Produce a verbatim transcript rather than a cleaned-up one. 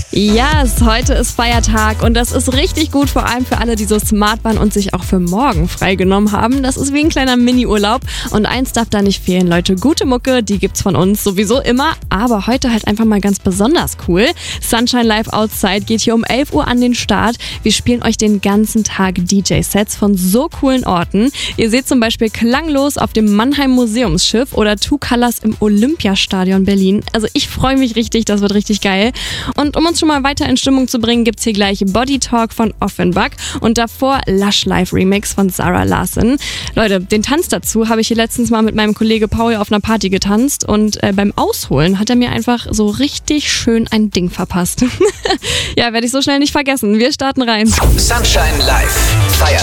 Yes, heute ist Feiertag und das ist richtig gut, vor allem für alle, die so smart waren und sich auch für morgen freigenommen haben. Das ist wie ein kleiner Mini-Urlaub und eins darf da nicht fehlen, Leute. Gute Mucke, die gibt's von uns sowieso immer, aber heute halt einfach mal ganz besonders cool. Sunshine Live Outside geht hier um elf Uhr an den Start. Wir spielen euch den ganzen Tag D J-Sets von so coolen Orten. Ihr seht zum Beispiel Klanglos auf dem Mannheim Museumsschiff oder Two Colors im Olympiastadion Berlin. Also ich freue mich richtig, das wird richtig geil. Und um uns schon mal weiter in Stimmung zu bringen, gibt's hier gleich Body Talk von Offenbach und davor Lush Live Remix von Sarah Larson. Leute, den Tanz dazu habe ich hier letztens mal mit meinem Kollege Paul auf einer Party getanzt und äh, beim Ausholen hat er mir einfach so richtig schön ein Ding verpasst. Ja, werde ich so schnell nicht vergessen. Wir starten rein. Sunshine Live. Feier